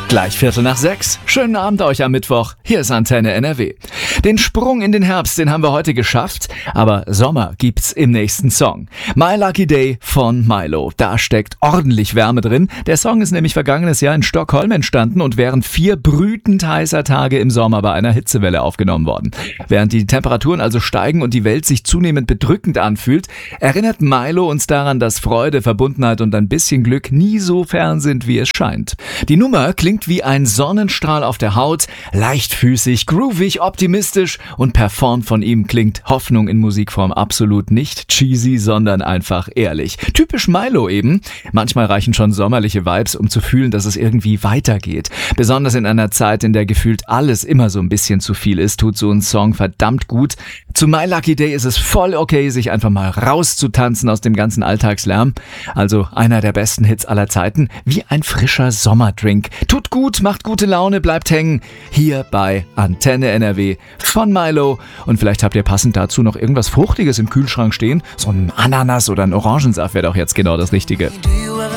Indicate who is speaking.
Speaker 1: Gleich 5:45. Schönen Abend euch am Mittwoch. Hier ist Antenne NRW. Den Sprung in den Herbst, den haben wir heute geschafft, aber Sommer gibt's im nächsten Song. My Lucky Day von Milo. Da steckt ordentlich Wärme drin. Der Song ist nämlich vergangenes Jahr in Stockholm entstanden und während 4 brütend heißer Tage im Sommer bei einer Hitzewelle aufgenommen worden. Während die Temperaturen also steigen und die Welt sich zunehmend bedrückend anfühlt, erinnert Milo uns daran, dass Freude, Verbundenheit und ein bisschen Glück nie so fern sind, wie es scheint. Die Nummer klingt wie ein Sonnenstrahl auf der Haut, leichtfüßig, groovig, optimistisch und performt von ihm klingt Hoffnung in Musikform absolut nicht cheesy, sondern einfach ehrlich. Typisch Milo eben. Manchmal reichen schon sommerliche Vibes, um zu fühlen, dass es irgendwie weitergeht. Besonders in einer Zeit, in der gefühlt alles immer so ein bisschen zu viel ist, tut so ein Song verdammt gut. Zu My Lucky Day ist es voll okay, sich einfach mal rauszutanzen aus dem ganzen Alltagslärm. Also einer der besten Hits aller Zeiten, wie ein frischer Sommerdrink. Tut gut, macht gute Laune, bleibt hängen. Hier bei Antenne NRW von Milo. Und vielleicht habt ihr passend dazu noch irgendwas Fruchtiges im Kühlschrank stehen. So ein Ananas oder ein Orangensaft wäre doch jetzt genau das Richtige.
Speaker 2: Do you ever